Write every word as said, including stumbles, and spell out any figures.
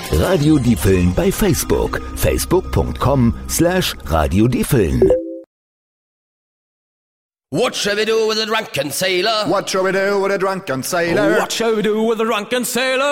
Radio Diefeln bei Facebook. facebook punkt com slash Radio Diefeln. What shall we do with a drunken sailor? What shall we do with a drunken sailor? What shall we do with a drunken sailor?